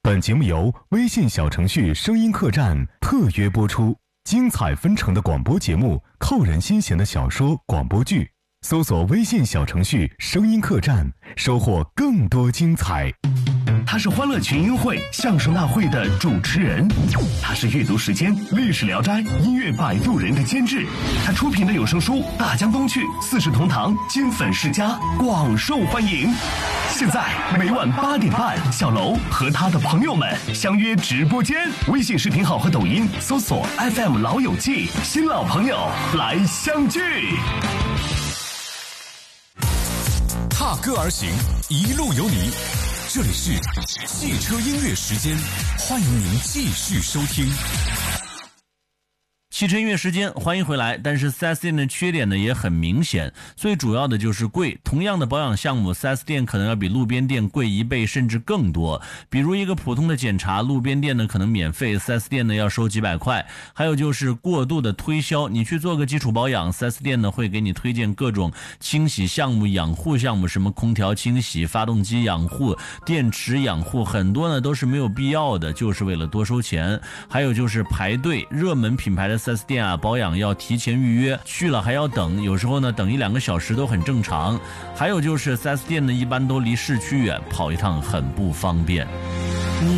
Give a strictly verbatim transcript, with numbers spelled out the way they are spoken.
本节目由微信小程序声音客栈特约播出，精彩纷呈的广播节目，扣人心弦的小说、广播剧，搜索微信小程序声音客栈，收获更多精彩。 他是欢乐群英会相声大会的主持人，他是阅读时间历史聊斋音乐摆渡人的监制，他出品的有声书《大江东去》四世同堂金粉世家广受欢迎。现在每晚八点半，小楼和他的朋友们相约直播间，微信视频号和抖音搜索 F M 老友记，新老朋友来相聚。 踏歌而行，一路有你。这里是汽车音乐时间，欢迎您继续收听。 汽车音乐时间，欢迎回来。但是 四 S 店的缺点呢也很明显，最主要的就是贵。同样的保养项目， 四 S 店可能要比路边店贵一倍甚至更多。比如一个普通的检查，路边店呢可能免费， 四 S 店呢要收几百块。还有就是过度的推销，你去做个基础保养， 四 S 店呢会给你推荐各种清洗项目、养护项目，什么空调清洗、发动机养护、电池养护，很多呢都是没有必要的，就是为了多收钱。还有就是排队，热门品牌的四 S 店啊，保养要提前预约，去了还要等，有时候呢等一两个小时都很正常。还有就是 四 S 店呢一般都离市区远，跑一趟很不方便。